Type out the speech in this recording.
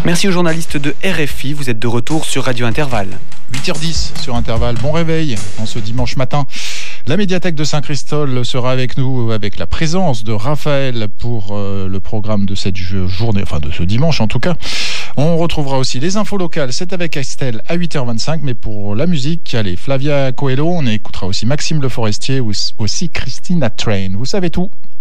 Merci aux journalistes de RFI, vous êtes de retour sur Radio Intervalle. 8h10 sur Intervalle, bon réveil en ce dimanche matin. La médiathèque de Saint-Christol sera avec nous avec la présence de Raphaël pour le programme de cette journée, enfin de ce dimanche en tout cas. On retrouvera aussi les infos locales, c'est avec Estelle à 8h25, mais pour la musique, allez, Flavia Coelho, on écoutera aussi Maxime Le Forestier, aussi Christina Train. Vous savez tout.